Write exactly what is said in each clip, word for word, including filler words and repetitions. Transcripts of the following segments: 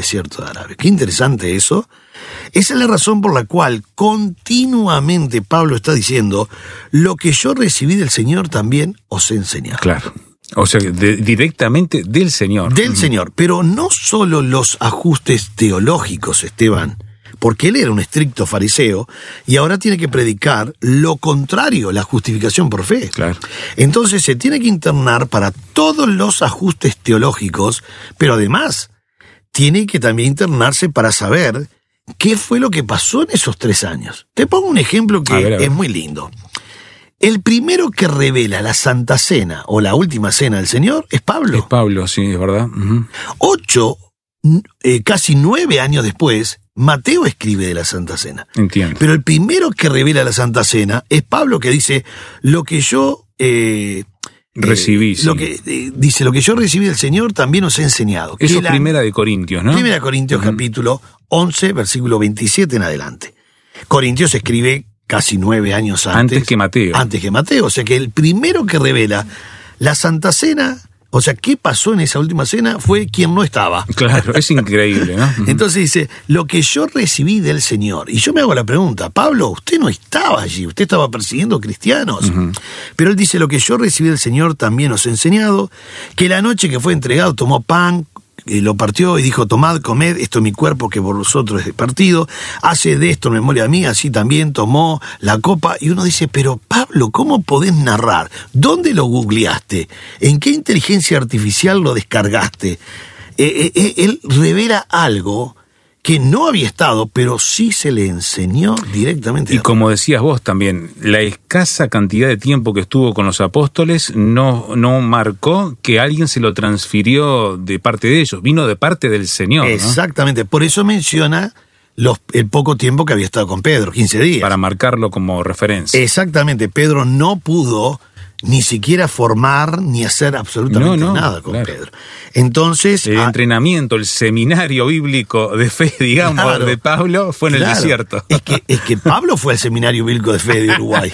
desierto de Arabia. Qué interesante eso. Esa es la razón por la cual continuamente Pablo está diciendo, lo que yo recibí del Señor también os he enseñado. Claro. O sea, de, directamente del Señor. Del uh-huh. Señor. Pero no solo los ajustes teológicos, Esteban, porque él era un estricto fariseo y ahora tiene que predicar lo contrario, la justificación por fe. Claro. Entonces se tiene que internar para todos los ajustes teológicos, pero además tiene que también internarse para saber qué fue lo que pasó en esos tres años. Te pongo un ejemplo que a ver, a ver. es muy lindo. El primero que revela la Santa Cena o la Última Cena del Señor es Pablo. Es Pablo, sí, es verdad. Uh-huh. Ocho, eh, casi nueve años después, Mateo escribe de la Santa Cena. Entiendo. Pero el primero que revela la Santa Cena es Pablo, que dice, lo que yo... Eh, recibí, eh, sí. Lo que, eh, dice, lo que yo recibí del Señor también os he enseñado. Eso es la, Primera de Corintios, ¿no? Primera de Corintios, uh-huh. capítulo once, versículo veintisiete en adelante. Corintios escribe casi nueve años antes. Antes que Mateo. Antes que Mateo. O sea que el primero que revela la Santa Cena, o sea, ¿qué pasó en esa última cena? Fue quien no estaba. Claro, es increíble, ¿no? Entonces dice, lo que yo recibí del Señor. Y yo me hago la pregunta, Pablo, usted no estaba allí, usted estaba persiguiendo cristianos. Uh-huh. Pero él dice, lo que yo recibí del Señor también os he enseñado, que la noche que fue entregado tomó pan, lo partió y dijo, tomad, comed, esto es mi cuerpo que por vosotros es partido, hace de esto en memoria mía, así también tomó la copa. Y uno dice, pero Pablo, ¿cómo podés narrar? ¿Dónde lo googleaste? ¿En qué inteligencia artificial lo descargaste? Eh, eh, él revela algo que no había estado, pero sí se le enseñó directamente. Y como decías vos también, la escasa cantidad de tiempo que estuvo con los apóstoles no, no marcó que alguien se lo transfirió de parte de ellos, vino de parte del Señor. Exactamente, ¿no? Por eso menciona los, el poco tiempo que había estado con Pedro, quince días. Para marcarlo como referencia. Exactamente, Pedro no pudo ni siquiera formar ni hacer absolutamente no, no, nada con claro. Pedro. Entonces, el a... entrenamiento, el seminario bíblico de fe, digamos, claro, de Pablo fue en claro. el desierto. Es que, es que Pablo fue al seminario bíblico de fe de Uruguay.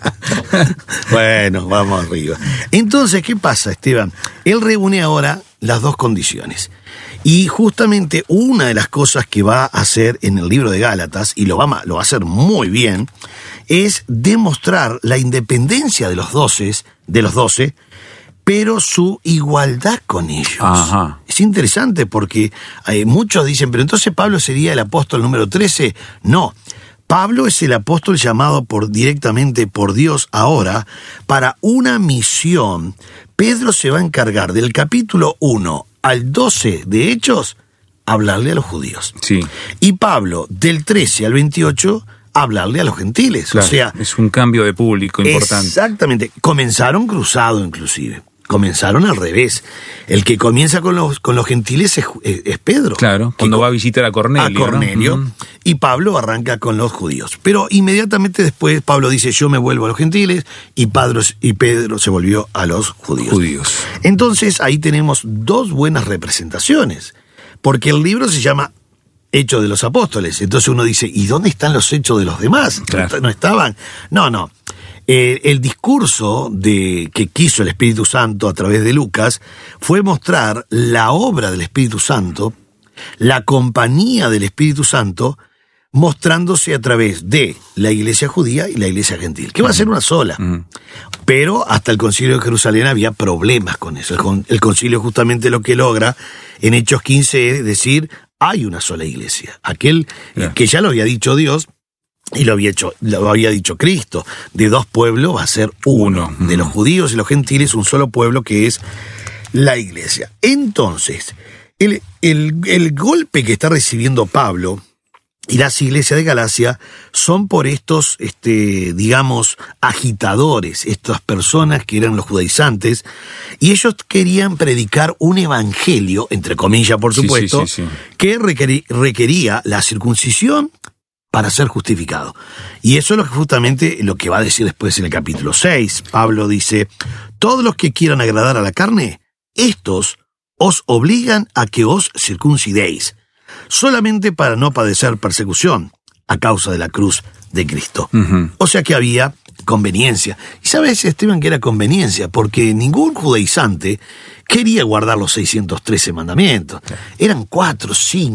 Bueno, vamos arriba. Entonces, ¿qué pasa, Esteban? Él reúne ahora las dos condiciones. Y justamente una de las cosas que va a hacer en el libro de Gálatas, y lo va, lo va a hacer muy bien, es demostrar la independencia de los doce, de los doce, pero su igualdad con ellos. Ajá. Es interesante porque eh, muchos dicen, pero entonces Pablo sería el apóstol número trece. No, Pablo es el apóstol llamado por, directamente por Dios ahora para una misión. Pedro se va a encargar del capítulo uno al doce de Hechos, hablarle a los judíos. Sí. Y Pablo, del trece al veintiocho, hablarle a los gentiles. Claro, o sea, es un cambio de público importante. Exactamente. Comenzaron cruzado, inclusive. Comenzaron al revés. El que comienza con los, con los gentiles es, es, es Pedro. Claro, cuando va a visitar a Cornelio. A Cornelio. ¿No? Y Pablo arranca con los judíos. Pero inmediatamente después Pablo dice, yo me vuelvo a los gentiles, y, Pedro, y Pedro se volvió a los judíos. judíos. Entonces ahí tenemos dos buenas representaciones. Porque el libro se llama Hechos de los Apóstoles. Entonces uno dice, ¿y dónde están los hechos de los demás? Claro. ¿No estaban? No, no. Eh, el discurso de, que quiso el Espíritu Santo a través de Lucas fue mostrar la obra del Espíritu Santo, la compañía del Espíritu Santo, mostrándose a través de la iglesia judía y la iglesia gentil, que va a ser una sola. Uh-huh. Pero hasta el Concilio de Jerusalén había problemas con eso. El, el concilio justamente lo que logra en Hechos quince es decir, hay una sola iglesia. Aquel yeah. que ya lo había dicho Dios, y lo había, hecho, lo había dicho Cristo, de dos pueblos va a ser uno, uno. de los judíos y los gentiles, un solo pueblo que es la iglesia. Entonces, el, el, el golpe que está recibiendo Pablo y las iglesias de Galacia son por estos, este, digamos, agitadores, estas personas que eran los judaizantes, y ellos querían predicar un evangelio, entre comillas, por supuesto, sí, sí, sí, sí. que requerí, requería la circuncisión para ser justificado. Y eso es lo que justamente lo que va a decir después en el capítulo seis. Pablo dice, todos los que quieran agradar a la carne, estos os obligan a que os circuncidéis, solamente para no padecer persecución a causa de la cruz de Cristo. Uh-huh. O sea que había conveniencia. ¿Y sabes, Esteban, que era conveniencia? Porque ningún judaizante quería guardar los seiscientos trece mandamientos. Eran cuatro, cinco.